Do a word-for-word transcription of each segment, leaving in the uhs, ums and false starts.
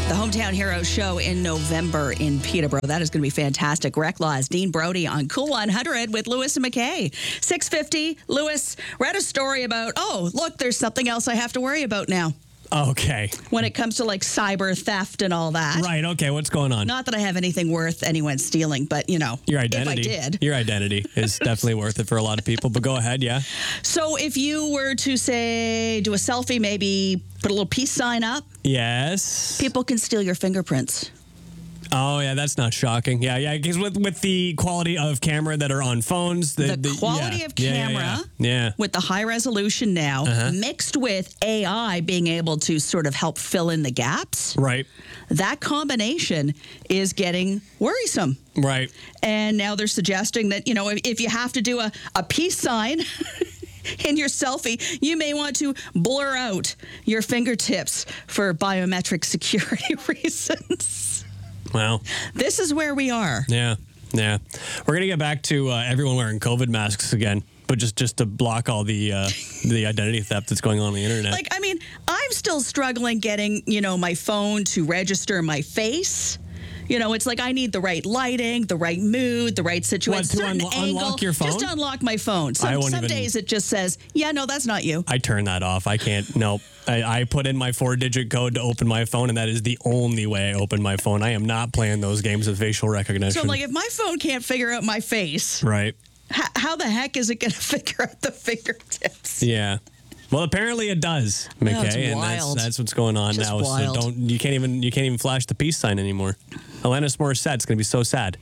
The Hometown Heroes show in November in Peterborough. That is going to be fantastic. Rec Laws, Dean Brody on Cool one hundred with Lewis and McKay. six fifty, Lewis read a story about, oh, look, there's something else I have to worry about now. Okay. When it comes to like cyber theft and all that. Right, okay, what's going on? Not that I have anything worth anyone stealing, but, you know, Your identity. if I did. Your identity is definitely worth it for a lot of people, but go ahead, yeah. So if you were to, say, do a selfie, maybe put a little peace sign up, Yes. people can steal your fingerprints. Oh, yeah, that's not shocking. Yeah, yeah, because with, with the quality of camera that are on phones. The, the quality yeah, of yeah, camera yeah, yeah, yeah. with the high resolution now, Uh-huh. mixed with A I being able to sort of help fill in the gaps, Right, that combination is getting worrisome. right. And now they're suggesting that, you know, if, if you have to do a, a peace sign in your selfie, you may want to blur out your fingertips for biometric security reasons. Wow. This is where we are. Yeah, yeah. We're going to get back to uh, everyone wearing COVID masks again, but just, just to block all the uh, the identity theft that's going on on the internet. Like, I mean, I'm still struggling getting, you know, my phone to register my face. You know, it's like I need the right lighting, the right mood, the right situation. What, to certain unlo- angle. unlock your phone? Just to unlock my phone. I Some, won't some even- days it just says, yeah, no, that's not you. I turn that off. I can't. Nope. I, I put in my four-digit code to open my phone, and that is the only way I open my phone. I am not playing those games with facial recognition. So I'm like, if my phone can't figure out my face, right. h- how the heck is it going to figure out the fingertips? Yeah. Well, apparently it does, McKay, That's and wild. that's that's what's going on Just now. wild. So don't you can't even you can't even flash the peace sign anymore. Alanis Morissette's going to be so sad.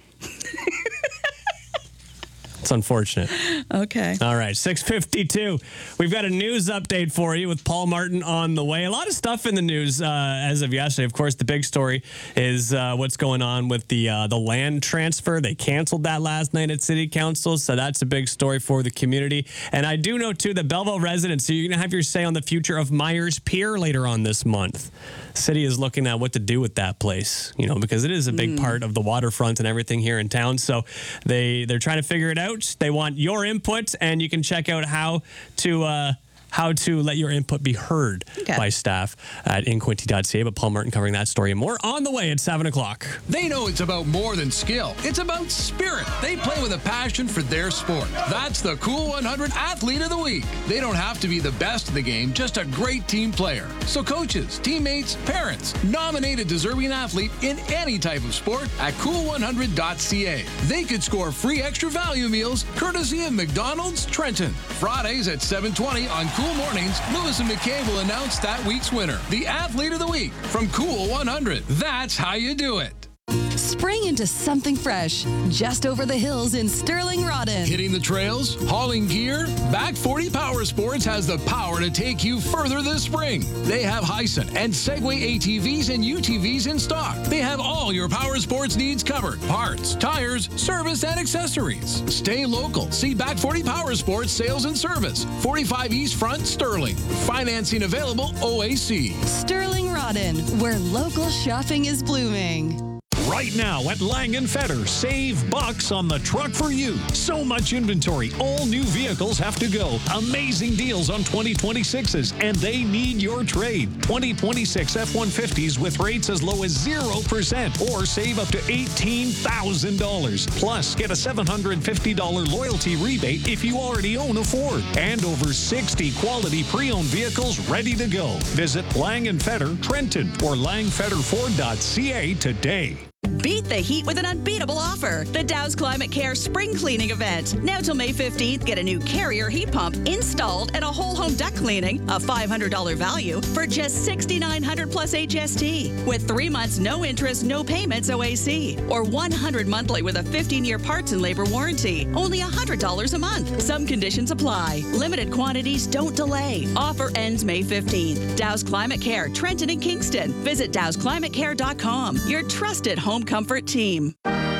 It's unfortunate. Okay. All right, six fifty-two. We've got a news update for you with Paul Martin on the way. A lot of stuff in the news uh, as of yesterday. Of course, the big story is uh, what's going on with the uh, the land transfer. They canceled that last night at City Council, so that's a big story for the community. And I do know, too, that Belleville residents, so you're going to have your say on the future of Myers Pier later on this month. City is looking at what to do with that place, you know, because it is a big mm. part of the waterfront and everything here in town. So they, they're trying to figure it out. They want your input, and you can check out how to uh, how to let your input be heard okay. by staff at inquinty dot c a. But Paul Martin covering that story and more on the way at seven o'clock. They know it's about more than skill. It's about spirit. They play with a passion for their sport. That's the Cool one hundred Athlete of the Week. They don't have to be the best in the game, just a great team player. So coaches, teammates, parents, nominate a deserving athlete in any type of sport at cool one hundred dot c a. They could score free extra value meals courtesy of McDonald's Trenton. Fridays at seven twenty on Cool Mornings, Lewis and McKay will announce that week's winner, the Athlete of the Week from Cool one hundred. That's how you do it. Spring into something fresh, just over the hills in Sterling Rodden. Hitting the trails, hauling gear, Back forty Power Sports has the power to take you further this spring. They have Hyson and Segway A T Vs and U T Vs in stock. They have all your power sports needs covered. Parts, tires, service, and accessories. Stay local. See Back forty Power Sports Sales and Service. forty-five East Front, Sterling. Financing available, O A C. Sterling Rodden, where local shopping is blooming. Right now at Lang and Fetter, save bucks on the truck for you. So much inventory, all new vehicles have to go. Amazing deals on twenty twenty-sixes, and they need your trade. twenty twenty-six F one fifties with rates as low as zero percent or save up to eighteen thousand dollars. Plus, get a seven hundred fifty dollars loyalty rebate if you already own a Ford. And over sixty quality pre-owned vehicles ready to go. Visit Lang and Fetter, Trenton, or lang fetter ford dot c a today. Beat the heat with an unbeatable offer. The Dow's Climate Care Spring Cleaning Event. Now till May fifteenth, get a new Carrier heat pump installed and a whole home duct cleaning, a five hundred dollars value, for just six thousand nine hundred dollars plus H S T. With three months, no interest, no payments O A C. Or one hundred monthly with a fifteen-year parts and labor warranty. Only one hundred dollars a month. Some conditions apply. Limited quantities, don't delay. Offer ends May fifteenth. Dow's Climate Care, Trenton and Kingston. Visit dows climate care dot com. Your trusted home comfort team.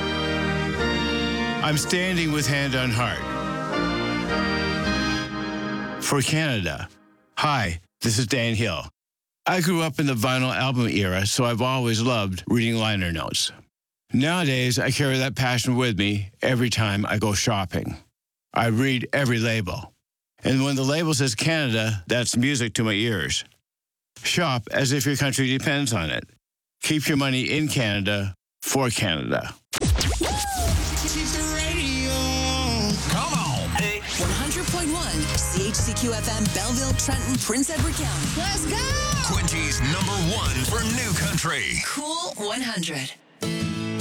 I'm standing with hand on heart for Canada. Hi, this is Dan Hill. I grew up in the vinyl album era, so I've always loved reading liner notes. Nowadays, I carry that passion with me every time I go shopping. I read every label. And when the label says Canada, that's music to my ears. Shop as if your country depends on it. Keep your money in Canada for Canada. Come on. Hey. one hundred point one C H C Q F M, Belleville, Trenton, Prince Edward County. Let's go! Quincy's number one for new country. Cool one hundred.